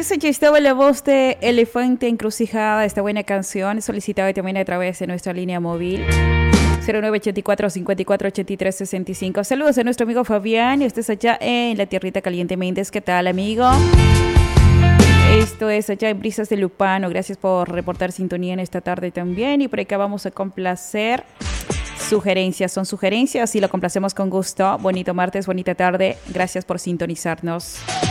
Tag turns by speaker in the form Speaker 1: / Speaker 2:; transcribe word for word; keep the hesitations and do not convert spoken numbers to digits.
Speaker 1: Eso ya estaba la voz de Elefante Encrucijada, esta buena canción, solicitada también a través de nuestra línea móvil cero nueve ocho cuatro, cinco cuatro, ocho tres seis cinco. Saludos a nuestro amigo Fabián, y estés allá en la tierrita caliente Méndez. ¿Qué tal, amigo? Esto es allá en Brisas de Lupano. Gracias por reportar sintonía en esta tarde también. Y por acá vamos a complacer sugerencias. Son sugerencias y lo complacemos con gusto. Bonito martes, bonita tarde. Gracias por sintonizarnos.